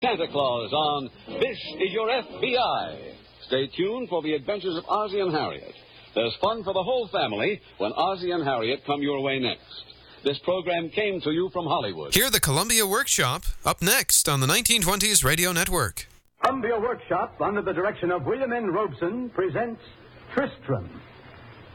Santa Claus on This Is Your FBI. Stay tuned for the adventures of Ozzie and Harriet. There's fun for the whole family when Ozzie and Harriet come your way next. This program came to you from Hollywood. Hear the Columbia Workshop up next on the 1920s Radio Network. Columbia Workshop, under the direction of William N. Robeson, presents Tristram.